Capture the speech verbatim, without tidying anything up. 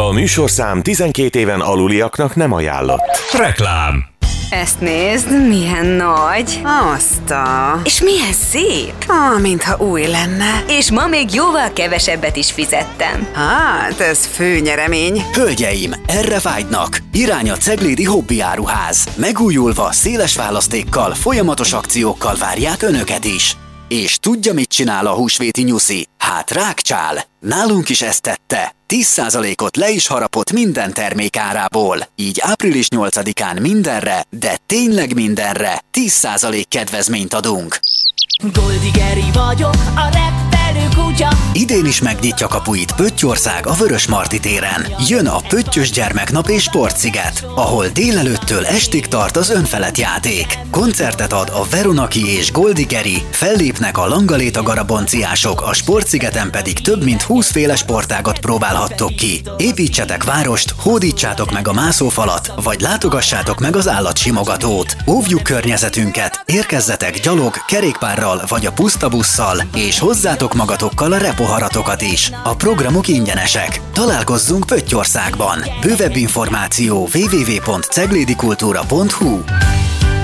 A műsorszám tizenkét éven aluliaknak nem ajánlott. Reklám. Ezt nézd, milyen nagy. Azt a... És milyen szép. Ah, mintha új lenne. És ma még jóval kevesebbet is fizettem. Hát, ez főnyeremény. Hölgyeim, erre vágynak. Irány a Ceglédi Hobby Áruház. Megújulva, széles választékkal, folyamatos akciókkal várják önöket is. És tudja, mit csinál a húsvéti nyuszi? Hát rákcsál. Nálunk is ezt tette. tíz százalékot le is harapott minden termék árából. Így április nyolcadikán mindenre, de tényleg mindenre tíz százalék kedvezményt adunk. Goldi Geri vagyok, a rettelő kutya. Idén is megnyitja kapuit Pöttyország a Vörösmarty téren. Jön a Pöttyös Gyermeknap és Sportsziget, ahol délelőttől estig tart az önfelett játék. Koncertet ad a Veronaki és Goldi Geri, fellépnek a Langaléta garabonciások, a Sportszigeten pedig több mint húsz féle sportágat próbálhattok ki. Építsetek várost, hódítsátok meg a mászófalat, vagy látogassátok meg az állatsimogatót. Óvjuk környezetünket, érkezzetek gyalog, kerékpárral vagy a puszta busszal, és hozzátok magatokkal a repoharatokat is. A programok ingyenesek. Találkozzunk Pöttyországban. Bővebb információ double-u double-u double-u pont ceglédikultúra pont hu.